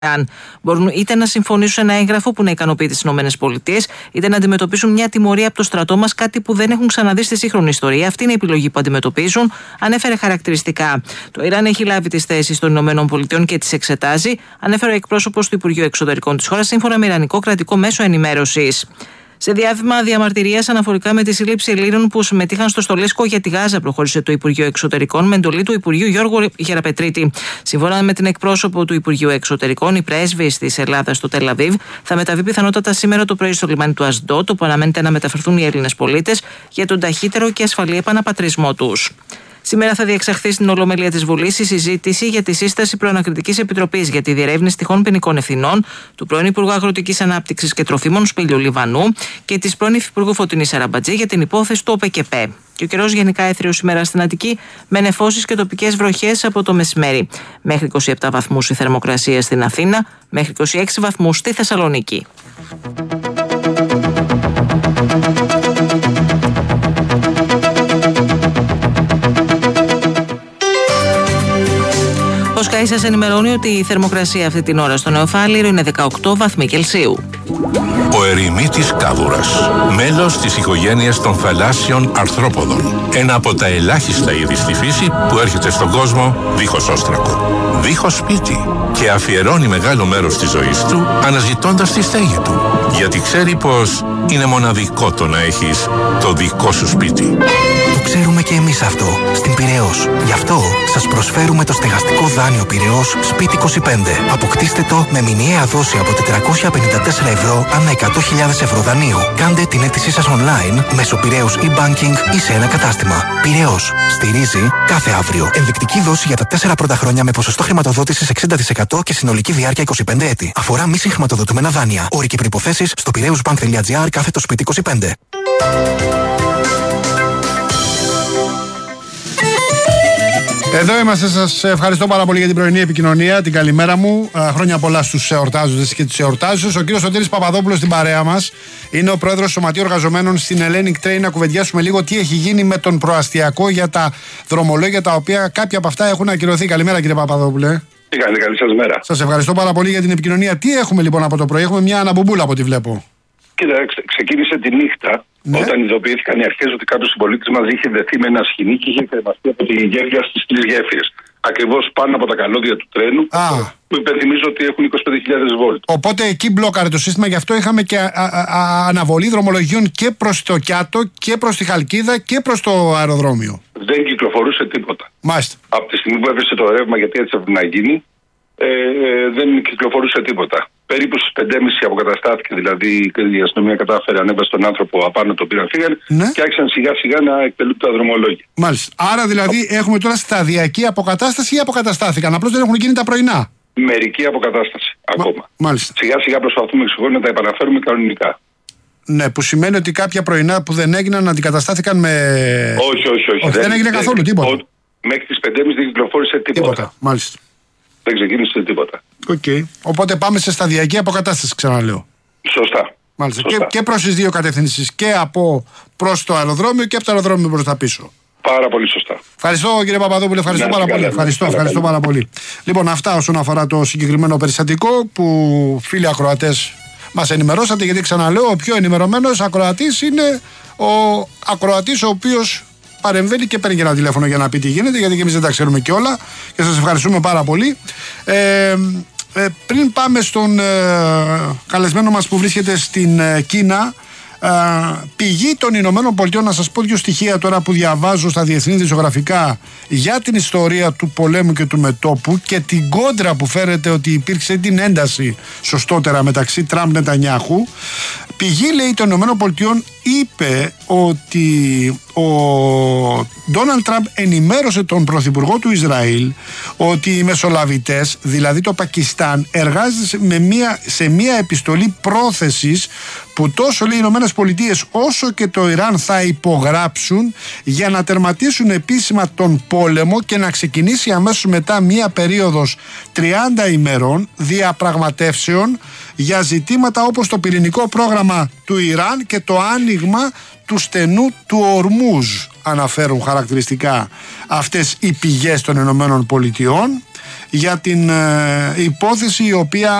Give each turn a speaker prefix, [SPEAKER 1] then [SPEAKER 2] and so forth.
[SPEAKER 1] Αν μπορούν είτε να συμφωνήσουν σε ένα έγγραφο που να ικανοποιεί τις ΗΠΑ, είτε να αντιμετωπίσουν μια τιμωρία από το στρατό μας, κάτι που δεν έχουν ξαναδεί στη σύγχρονη ιστορία. Αυτή είναι η επιλογή που αντιμετωπίζουν, ανέφερε χαρακτηριστικά. Το Ιράν έχει λάβει τις θέσεις των ΗΠΑ και τις εξετάζει, ανέφερε ο εκπρόσωπος του Υπουργείου Εξωτερικών της χώρας, σύμφωνα με ιρανικό κρατικό μέσο ενημέρωσης. Σε διάβημα διαμαρτυρίας αναφορικά με τη σύλληψη Ελλήνων που συμμετείχαν στο στολίσκο για τη Γάζα, προχώρησε το Υπουργείο Εξωτερικών με εντολή του Υπουργείου Γιώργου Γεραπετρίτη. Σύμφωνα με την εκπρόσωπο του Υπουργείου Εξωτερικών, η πρέσβης της Ελλάδας στο Τελ Αβίβ θα μεταβεί πιθανότατα σήμερα το πρωί στο λιμάνι του Ασντότ, όπου αναμένεται να μεταφερθούν οι Έλληνες πολίτες για τον ταχύτερο και ασφαλή επαναπατρισμό τους. Σήμερα θα διεξαχθεί στην Ολομέλεια της Βουλής η συζήτηση για τη σύσταση προανακριτικής επιτροπής για τη διερεύνηση τυχόν ποινικών ευθυνών του πρώην Υπουργού Αγροτικής Ανάπτυξης και Τροφίμων Σπύλιου Λιβανού και της πρώην Υφυπουργού Φωτεινής Αραμπατζή για την υπόθεση του ΟΠΕΚΕΠΕ. Και ο καιρός γενικά έθριος σήμερα στην Αττική, με νεφώσεις και τοπικές βροχές από το μεσημέρι. Μέχρι 27 βαθμούς η θερμοκρασία στην Αθήνα, μέχρι 26 βαθμούς στη Θεσσαλονίκη. Ο Sky σας ενημερώνει ότι η θερμοκρασία αυτή την ώρα στο Νεοφάλιρο είναι 18 βαθμοί Κελσίου.
[SPEAKER 2] Ο ερημίτης κάβουρας, μέλος της οικογένειας των θαλάσσιων αρθρόποδων. Ένα από τα ελάχιστα είδη στη φύση που έρχεται στον κόσμο δίχως όστρακο, δίχως σπίτι και αφιερώνει μεγάλο μέρος της ζωής του αναζητώντας τη στέγη του. Γιατί ξέρει πως είναι μοναδικό το να έχεις το δικό σου σπίτι.
[SPEAKER 3] Το ξέρουμε και εμείς αυτό στην Πειραιώς. Γι' αυτό σας προσφέρουμε το στεγαστικό δάνειο Πειραιώς Σπίτι 25. Αποκτήστε το με μηνιαία δόση από 454 ευρώ ανά 100.000 ευρώ δανείου. Κάντε την αίτησή σας online μέσω Πειραιώς e-banking ή σε ένα κατάστημα. Πειραιώς. Στηρίζει κάθε αύριο. Ενδεικτική δόση για τα 4 πρώτα χρόνια με ποσοστό χρηματοδότησης 60% και συνολική διάρκεια 25 έτη. Αφορά μη συγχρηματοδοτούμενα δάνεια. Όροι και προϋποθέσεις στο piraeusbank.gr/Σπίτι 25.
[SPEAKER 4] Εδώ είμαστε, σας ευχαριστώ πάρα πολύ για την πρωινή επικοινωνία, την καλημέρα μου. Χρόνια πολλά στους εορτάζοντες και τις εορτάζουσες. Ο κύριος Σωτήρης Παπαδόπουλος στην παρέα μας είναι ο πρόεδρος του Σωματείου Εργαζομένων στην Hellenic Train. Να κουβεντιάσουμε λίγο τι έχει γίνει με τον προαστιακό για τα δρομολόγια, τα οποία κάποια από αυτά έχουν ακυρωθεί. Καλημέρα, κύριε Παπαδόπουλε.
[SPEAKER 5] Τι κάνετε, καλή σας μέρα.
[SPEAKER 4] Σας ευχαριστώ πάρα πολύ για την επικοινωνία. Τι έχουμε λοιπόν από το πρωί? Έχουμε μια αναμπομπούλα από ό,τι βλέπω.
[SPEAKER 5] Κοίτα, ξεκίνησε τη νύχτα, ναι, όταν ειδοποιήθηκαν οι αρχές ότι κάποιος συμπολίτης μας είχε δεθεί με ένα σκηνή και είχε κρεμαστεί από τη γέφυρα στις 3 γέφυρες. Ακριβώς πάνω από τα καλώδια του τρένου, που υπενθυμίζω ότι έχουν 25.000 βόλτ.
[SPEAKER 4] Οπότε εκεί μπλόκαρε το σύστημα, γι' αυτό είχαμε και αναβολή δρομολογίων και προς το Κιάτο και προς τη Χαλκίδα και προς το αεροδρόμιο.
[SPEAKER 5] Δεν κυκλοφορούσε τίποτα.
[SPEAKER 4] Μάλιστα.
[SPEAKER 5] Από τη στιγμή που έβρισε το ρεύμα, γιατί έτσι έπρεπε να γίνει, δεν κυκλοφορούσε τίποτα. Περίπου στις 5.30 αποκαταστάθηκε, δηλαδή η αστυνομία κατάφερε, ανέβασε τον άνθρωπο απάνω, το πήραν, φύγαν, ναι, και άρχισαν σιγά σιγά να εκτελούνται τα δρομολόγια.
[SPEAKER 4] Μάλιστα. Άρα δηλαδή έχουμε τώρα σταδιακή αποκατάσταση ή αποκαταστάθηκαν? Απλώς δεν έχουν γίνει τα πρωινά.
[SPEAKER 5] Μερική αποκατάσταση ακόμα.
[SPEAKER 4] Μάλιστα.
[SPEAKER 5] Σιγά σιγά προσπαθούμε να τα επαναφέρουμε κανονικά.
[SPEAKER 4] Ναι, που σημαίνει ότι κάποια πρωινά που δεν έγιναν αντικαταστάθηκαν με.
[SPEAKER 5] Όχι.
[SPEAKER 4] Δεν έγινε καθόλου τίποτα.
[SPEAKER 5] Μέχρι τις 5.30 δεν κυκλοφόρησε τίποτα.
[SPEAKER 4] Μάλιστα.
[SPEAKER 5] Δεν ξεκίνησε τίποτα.
[SPEAKER 4] Okay. Οπότε πάμε σε σταδιακή αποκατάσταση, ξαναλέω.
[SPEAKER 5] Σωστά.
[SPEAKER 4] Μάλιστα. Σωστά. Και προς τις δύο κατευθύνσεις. Και από προς το αεροδρόμιο και από το αεροδρόμιο προς τα πίσω.
[SPEAKER 5] Πάρα πολύ σωστά.
[SPEAKER 4] Ευχαριστώ, κύριε Παπαδόπουλε. Ευχαριστώ πάρα πολύ. Ευχαριστώ πάρα πολύ. Λοιπόν, αυτά όσον αφορά το συγκεκριμένο περιστατικό που φίλοι ακροατές μας ενημερώσατε. Γιατί ξαναλέω, ο πιο ενημερωμένος ακροατής είναι ο ακροατής ο οποίος παρεμβαίνει και παίρνει και ένα τηλέφωνο για να πει τι γίνεται, γιατί και εμείς δεν τα ξέρουμε και όλα και σας ευχαριστούμε πάρα πολύ. Πριν πάμε στον καλεσμένο μας που βρίσκεται στην Κίνα, πηγή των Ηνωμένων Πολιτειών, να σας πω δύο στοιχεία τώρα που διαβάζω στα διεθνή δημοσιογραφικά για την ιστορία του πολέμου και του μετώπου και την κόντρα που φέρεται ότι υπήρξε, την ένταση σωστότερα μεταξύ Τραμπ Νετανιάχου. Πηγή, λέει, των Ηνωμένων Πολιτειών είπε ότι ο Ντόναλντ Τραμπ ενημέρωσε τον πρωθυπουργό του Ισραήλ ότι οι μεσολαβητές, δηλαδή το Πακιστάν, εργάζονται σε μια επιστολή πρόθεσης που τόσο, λέει, οι Ηνωμένες Πολιτείες όσο και το Ιράν θα υπογράψουν για να τερματίσουν επίσημα τον πόλεμο και να ξεκινήσει αμέσως μετά μια περίοδος 30 ημερών διαπραγματεύσεων για ζητήματα όπως το πυρηνικό πρόγραμμα του Ιράν και το άνοιγμα του στενού του Ορμούζ, αναφέρουν χαρακτηριστικά αυτές οι πηγές των Ηνωμένων Πολιτειών. για την υπόθεση η οποία